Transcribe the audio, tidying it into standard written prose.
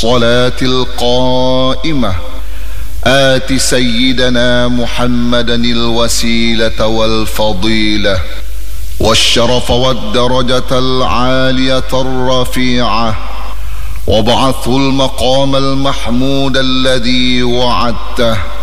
الصلاة القائمة آت سيدنا محمدا الوسيلة والفضيلة والشرف والدرجة العالية الرفيعة، وابعثه المقام المحمود الذي وعدته.